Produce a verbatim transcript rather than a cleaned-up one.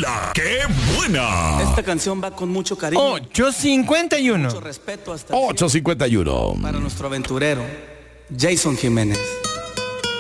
La que buena. Esta canción va con mucho cariño. ocho cincuenta y uno. Mucho respeto hasta ocho cincuenta y uno. para nuestro aventurero, Jason Jiménez.